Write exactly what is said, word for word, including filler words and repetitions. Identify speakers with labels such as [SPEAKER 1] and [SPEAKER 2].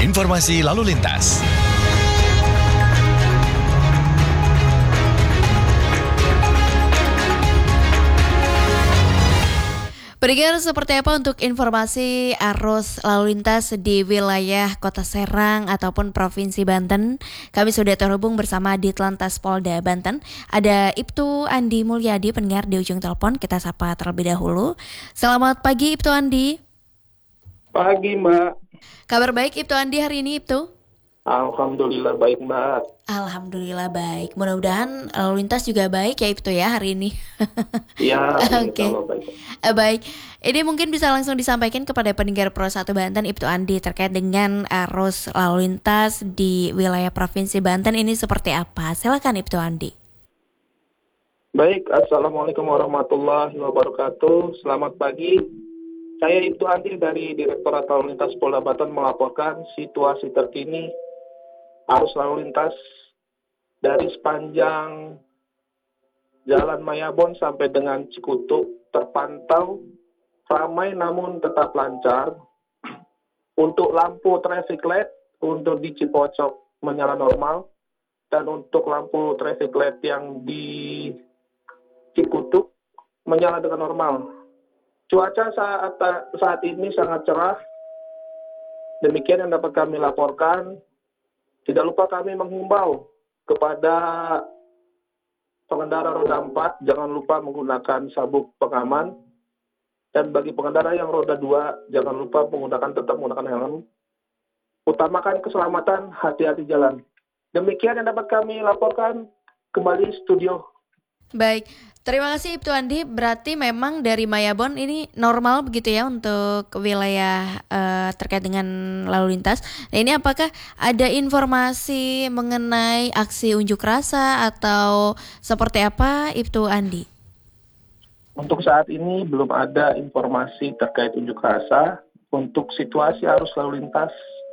[SPEAKER 1] Informasi lalu lintas.
[SPEAKER 2] Pendengar, seperti apa untuk informasi arus lalu lintas di wilayah Kota Serang ataupun Provinsi Banten? Kami sudah terhubung bersama Ditlantas Polda Banten. Ada Ibtu Andi Mulyadi, pendengar di ujung telepon. Kita sapa terlebih dahulu. Selamat pagi Ibtu Andi.
[SPEAKER 3] Pagi Mbak.
[SPEAKER 2] Kabar baik Ibtu Andi hari ini Ibtu?
[SPEAKER 3] Alhamdulillah baik Mbak.
[SPEAKER 2] Alhamdulillah baik. Mudah-mudahan lalu lintas juga baik ya Ibtu ya hari ini.
[SPEAKER 3] Iya.
[SPEAKER 2] Oke.
[SPEAKER 3] Baik.
[SPEAKER 2] Eh, baik. Ini mungkin bisa langsung disampaikan kepada pendengar Pro satu Banten Ibtu Andi terkait dengan arus lalu lintas di wilayah Provinsi Banten ini seperti apa? Silakan Ibtu Andi.
[SPEAKER 3] Baik, Assalamualaikum warahmatullahi wabarakatuh. Selamat pagi. Saya Ibtu Andi dari Direktorat Lalu Lintas Polda Banten melaporkan situasi terkini arus lalu lintas dari sepanjang Jalan Mayabon sampai dengan Cikutuk terpantau ramai namun tetap lancar. Untuk lampu traffic light untuk di Cipocok menyala normal, dan untuk lampu traffic light yang di Cikutuk menyala dengan normal. Cuaca saat saat ini sangat cerah. Demikian yang dapat kami laporkan. Tidak lupa kami menghimbau kepada pengendara roda empat, jangan lupa menggunakan sabuk pengaman. Dan bagi pengendara yang roda dua, jangan lupa menggunakan tetap menggunakan helm. Utamakan keselamatan, hati-hati jalan. Demikian yang dapat kami laporkan. Kembali studio.
[SPEAKER 2] Baik, terima kasih Ibtu Andi. Berarti memang dari Mayabon ini normal begitu ya untuk wilayah uh, terkait dengan lalu lintas. Nah, ini apakah ada informasi mengenai aksi unjuk rasa atau seperti apa Ibtu Andi?
[SPEAKER 3] Untuk saat ini belum ada informasi terkait unjuk rasa. Untuk situasi arus lalu lintas